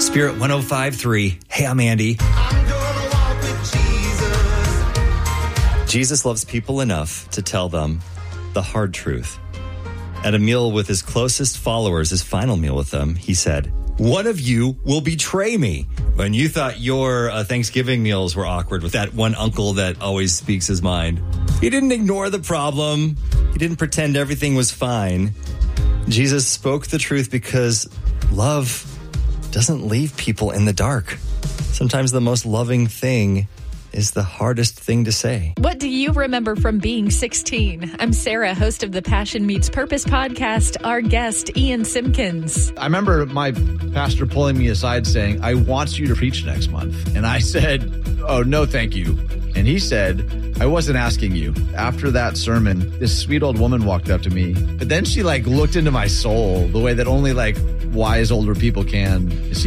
Spirit 105.3. Hey, I'm Andy. Jesus loves people enough to tell them the hard truth. At a meal with his closest followers, his final meal with them, he said, "One of you will betray me." When you thought your Thanksgiving meals were awkward with that one uncle that always speaks his mind, he didn't ignore the problem. He didn't pretend everything was fine. Jesus spoke the truth because love doesn't leave people in the dark. Sometimes the most loving thing is the hardest thing to say. What do you remember from being 16? I'm Sarah, host of the Passion Meets Purpose podcast. Our guest, Ian Simpkins. I remember my pastor pulling me aside saying, "I want you to preach next month." And I said, "Oh, no, thank you." And he said, "I wasn't asking you." After that sermon, this sweet old woman walked up to me. But then she looked into my soul the way that only wise older people can.